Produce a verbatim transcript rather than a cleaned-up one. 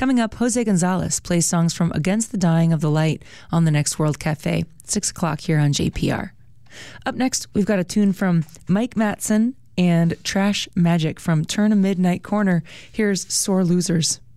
Coming up, Jose Gonzalez plays songs from Against the Dying of the Light on the Next World Cafe, six o'clock here on J P R. Up next, we've got a tune from Mike Matson and Trash Magic from Turn a Midnight Corner. Here's Sore Losers.